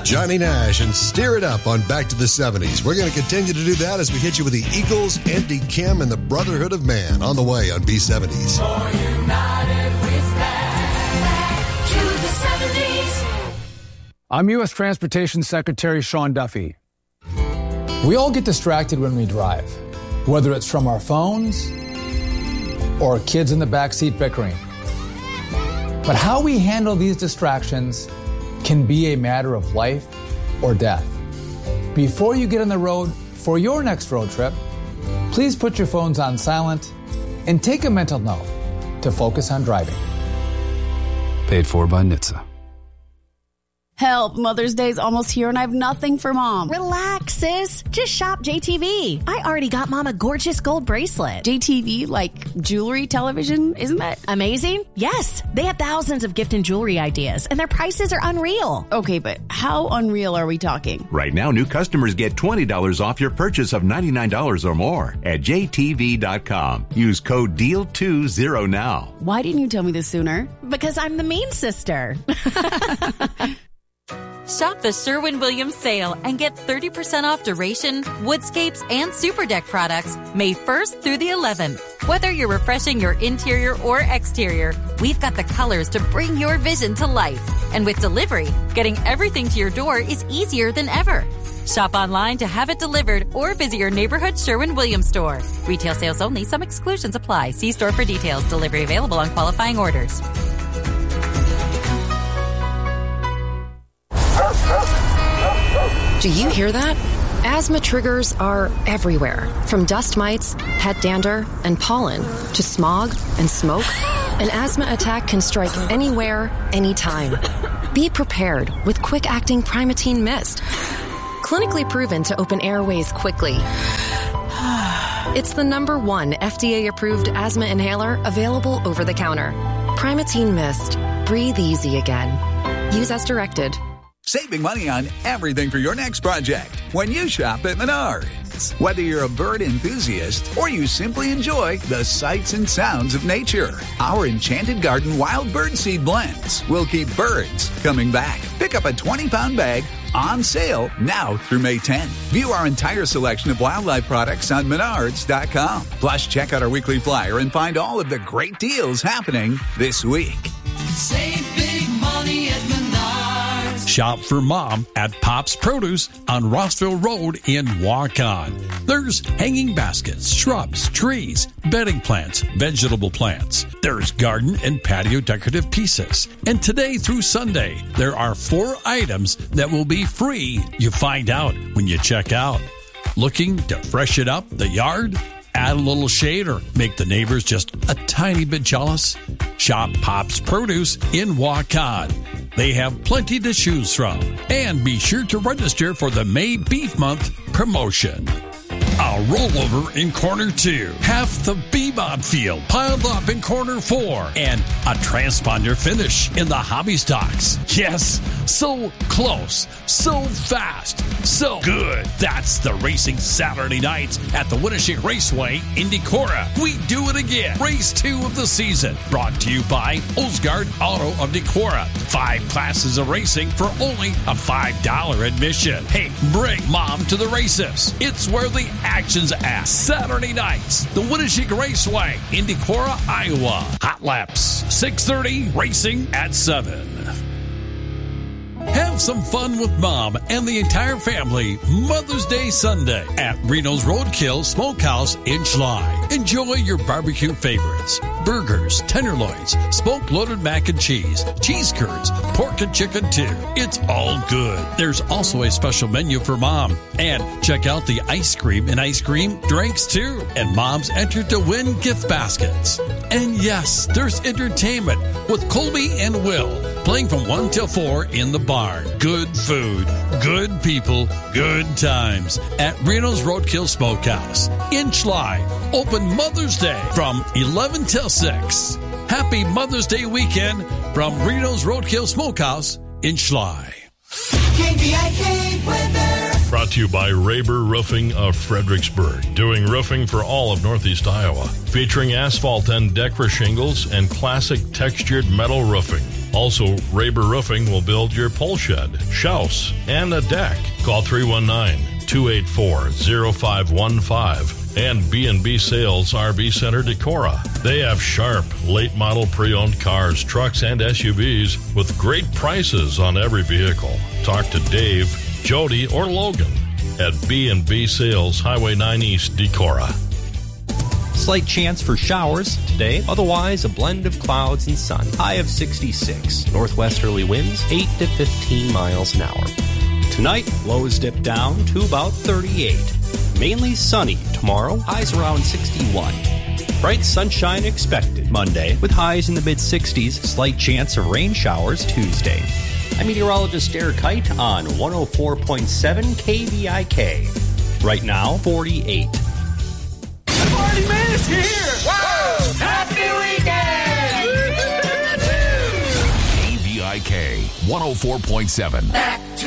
Johnny Nash and Steer It Up on Back to the 70s. We're going to continue to do that as we hit you with the Eagles, Andy Kim, and the Brotherhood of Man on the way on B70s. For united we stand. Back to the 70s. I'm U.S. Transportation Secretary Sean Duffy. We all get distracted when we drive, whether it's from our phones or kids in the backseat bickering. But how we handle these distractions can be a matter of life or death. Before you get on the road for your next road trip, please put your phones on silent and take a mental note to focus on driving. Paid for by NHTSA. Help, Mother's Day's almost here and I have nothing for Mom. Relax, sis. Just shop JTV. I already got Mom a gorgeous gold bracelet. JTV, like jewelry, television, isn't that amazing? Yes. They have thousands of gift and jewelry ideas, and their prices are unreal. Okay, but how unreal are we talking? Right now, new customers get $20 off your purchase of $99 or more at JTV.com. Use code DEAL20 now. Why didn't you tell me this sooner? Because I'm the mean sister. Shop the Sherwin-Williams sale and get 30% off Duration, Woodscapes, and Superdeck products May 1st through the 11th. Whether you're refreshing your interior or exterior, we've got the colors to bring your vision to life. And with delivery, getting everything to your door is easier than ever. Shop online to have it delivered or visit your neighborhood Sherwin-Williams store. Retail sales only. Some exclusions apply. See store for details. Delivery available on qualifying orders. Do you hear that? Asthma triggers are everywhere, from dust mites, pet dander, and pollen, to smog and smoke. An asthma attack can strike anywhere, anytime. Be prepared with quick-acting Primatene Mist. Clinically proven to open airways quickly. It's the #1 FDA-approved asthma inhaler available over the counter. Primatene Mist. Breathe easy again. Use as directed. Saving money on everything for your next project when you shop at Menards. Whether you're a bird enthusiast or you simply enjoy the sights and sounds of nature, our Enchanted Garden Wild Bird Seed Blends will keep birds coming back. Pick up a 20-pound bag on sale now through May 10. View our entire selection of wildlife products on Menards.com. Plus, check out our weekly flyer and find all of the great deals happening this week. Save big money at Menards. Shop for Mom at Pop's Produce on Rossville Road in Waukon. There's hanging baskets, shrubs, trees, bedding plants, vegetable plants. There's garden and patio decorative pieces. And today through Sunday, there are 4 items that will be free. You find out when you check out. Looking to freshen up the yard? Add a little shade or make the neighbors just a tiny bit jealous? Shop Pop's Produce in Waukon. They have plenty to choose from. And be sure to register for the May Beef Month promotion. A rollover in Corner 2. Half the Bebop field piled up in Corner 4. And a transponder finish in the hobby stocks. Yes, so close, so fast, so good. That's the Racing Saturday nights at the Winneshiek Raceway in Decorah. We do it again. Race 2 of the season. Brought to you by Osgard Auto of Decorah. 5 classes of racing for only a $5 admission. Hey, bring Mom to the races. It's where the action's at. Saturday nights, the Winneshiek Raceway in Decorah, Iowa. Hot laps, 6:30, racing at 7. Have some fun with Mom and the entire family Mother's Day Sunday at Reno's Roadkill Smokehouse in Schley. Enjoy your barbecue favorites. Burgers, tenderloins, smoked-loaded mac and cheese curds, pork and chicken too. It's all good. There's also a special menu for Mom. And check out the ice cream and ice cream drinks too. And Mom's entered to win gift baskets. And yes, there's entertainment with Colby and Will playing from 1 till 4 in the barn. Good food, good people, good times at Reno's Roadkill Smokehouse in Schley. Open Mother's Day from 11 till 6. Happy Mother's Day weekend from Reno's Roadkill Smokehouse in Schley. KVIK weather. Brought to you by Raber Roofing of Fredericksburg, doing roofing for all of Northeast Iowa, featuring asphalt and Decra shingles and classic textured metal roofing. Also, Raber Roofing will build your pole shed, house, and a deck. Call 319-284-0515 and B&B Sales RV Center Decorah. They have sharp, late model pre-owned cars, trucks, and SUVs with great prices on every vehicle. Talk to Dave, Jody, or Logan at B&B Sales, Highway 9 East, Decorah. Slight chance for showers today, otherwise a blend of clouds and sun. High of 66. Northwesterly winds 8 to 15 miles an hour. Tonight, lows dip down to about 38. Mainly sunny tomorrow, highs around 61. Bright sunshine expected Monday, with highs in the mid-60s. Slight chance of rain showers Tuesday. I'm meteorologist Eric Kite on 104.7 KVIK. Right now, 48. The Party Man is here! Whoa! Happy weekend! KVIK 104.7.